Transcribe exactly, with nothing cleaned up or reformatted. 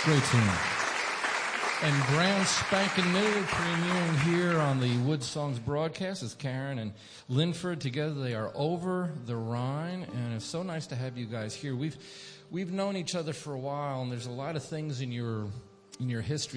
Great tune. And brand spanking new, premiering here on the Wood Songs broadcast is Karen and Linford. Together they are Over the Rhine, and it's so nice to have you guys here. We've we've known each other for a while, and there's a lot of things in your in your history